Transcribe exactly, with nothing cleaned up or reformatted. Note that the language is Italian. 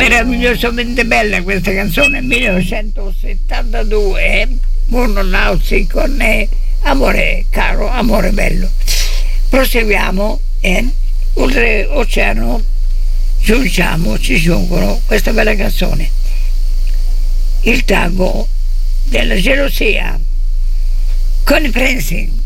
meravigliosamente bella questa canzone, millenovecentosettantadue, Bruno Lauzi con eh, Amore caro, amore bello. Proseguiamo e oltreoceano giungiamo, ci giungono questa bella canzone, il tango della gelosia con i Prince.